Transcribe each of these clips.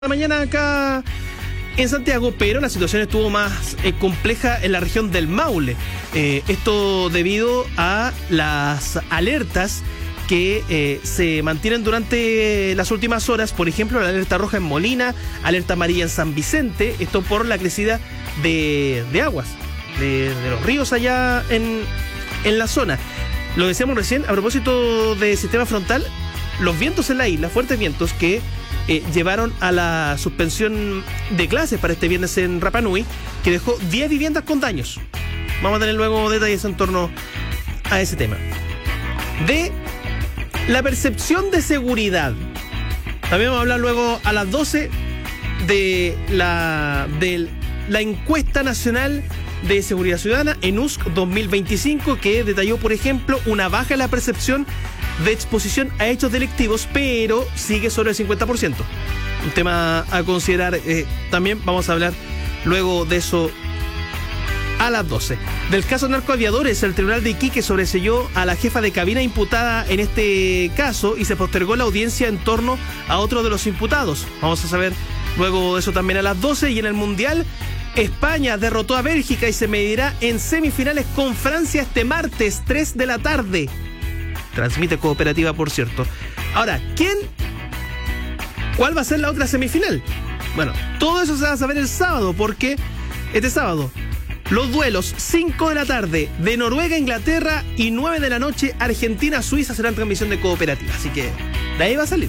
la mañana acá en Santiago, pero la situación estuvo más compleja en la región del Maule. Esto debido a las alertas que se mantienen durante las últimas horas. Por ejemplo, la alerta roja en Molina, alerta amarilla en San Vicente. Esto por la crecida de aguas de los ríos allá en la zona. Lo decíamos recién, a propósito de sistema frontal, los vientos en la isla, fuertes vientos que llevaron a la suspensión de clases para este viernes en Rapa Nui, que dejó 10 viviendas con daños. Vamos a tener luego detalles en torno a ese tema. De la percepción de seguridad, también vamos a hablar luego a las 12 de la encuesta nacional de seguridad ciudadana, ENUSC 2025, que detalló, por ejemplo, una baja en la percepción de exposición a hechos delictivos, pero sigue sobre el 50%. Un tema a considerar. También vamos a hablar luego de eso a las 12. Del caso narcoaviadores, el Tribunal de Iquique sobreseyó a la jefa de cabina imputada en este caso y se postergó la audiencia en torno a otro de los imputados. Vamos a saber luego de eso también a las 12. Y en el Mundial, España derrotó a Bélgica y se medirá en semifinales con Francia este martes, 3 de la tarde. Transmite Cooperativa, por cierto. Ahora, ¿cuál va a ser la otra semifinal? Bueno, todo eso se va a saber el sábado, porque este sábado los duelos 5 de la tarde de Noruega, Inglaterra y 9 de la noche Argentina, Suiza serán transmisión de Cooperativa. Así que de ahí va a salir.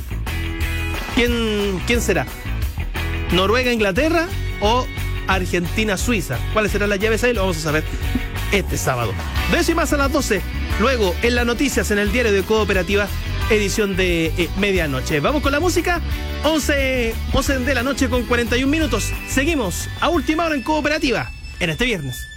¿Quién será? ¿Noruega, Inglaterra o Argentina, Suiza? ¿Cuáles serán las llaves ahí? Lo vamos a saber este sábado. De eso y más a las 12. Luego, en las noticias, en el diario de Cooperativa, edición de medianoche. Vamos con la música. 11 de la noche con 41 minutos. Seguimos a última hora en Cooperativa en este viernes.